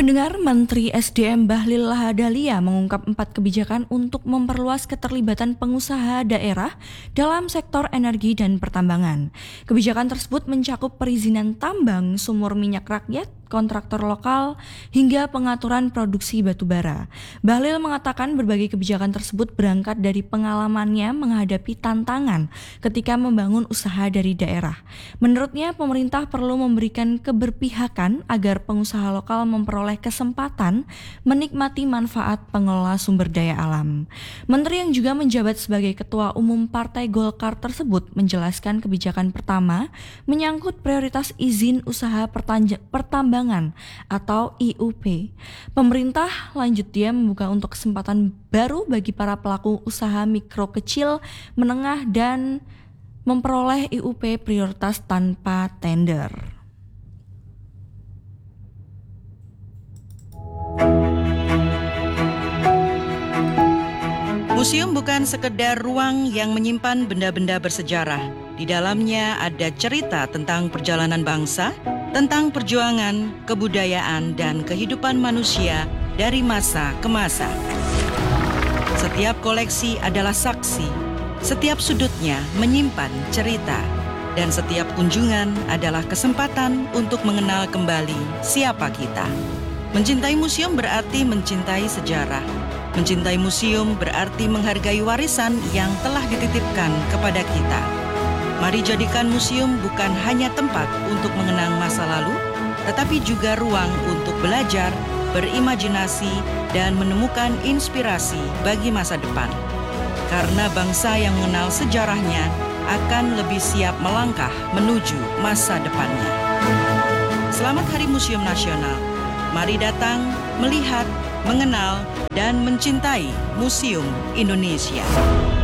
Pendengar, Menteri SDM Bahlil Lahadalia mengungkap 4 kebijakan untuk memperluas keterlibatan pengusaha daerah dalam sektor energi dan pertambangan. Kebijakan tersebut mencakup perizinan tambang, sumur minyak rakyat, kontraktor lokal, hingga pengaturan produksi batubara. Bahlil mengatakan berbagai kebijakan tersebut berangkat dari pengalamannya menghadapi tantangan ketika membangun usaha dari daerah. Menurutnya, pemerintah perlu memberikan keberpihakan agar pengusaha lokal memperoleh kesempatan menikmati manfaat pengelola sumber daya alam. Menteri yang juga menjabat sebagai Ketua Umum Partai Golkar tersebut menjelaskan kebijakan pertama menyangkut prioritas izin usaha pertambangan atau IUP. Pemerintah lanjut dia membuka untuk kesempatan baru bagi para pelaku usaha mikro kecil, menengah dan memperoleh IUP prioritas tanpa tender. Museum bukan sekedar ruang yang menyimpan benda-benda bersejarah. Di dalamnya ada cerita tentang perjalanan bangsa, tentang perjuangan, kebudayaan, dan kehidupan manusia dari masa ke masa. Setiap koleksi adalah saksi, setiap sudutnya menyimpan cerita, dan setiap kunjungan adalah kesempatan untuk mengenal kembali siapa kita. Mencintai museum berarti mencintai sejarah. Mencintai museum berarti menghargai warisan yang telah dititipkan kepada kita. Mari jadikan museum bukan hanya tempat untuk mengenang masa lalu, tetapi juga ruang untuk belajar, berimajinasi, dan menemukan inspirasi bagi masa depan. Karena bangsa yang mengenal sejarahnya akan lebih siap melangkah menuju masa depannya. Selamat Hari Museum Nasional. Mari datang, melihat, mengenal, dan mencintai Museum Indonesia.